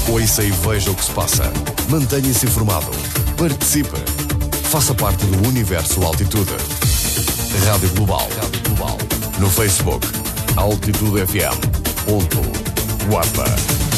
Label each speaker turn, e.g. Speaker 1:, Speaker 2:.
Speaker 1: Ouça e veja o que se passa. Mantenha-se informado. Participe. Faça parte do universo Altitude. Rádio Global. No Facebook, Altitude FM. Wapa.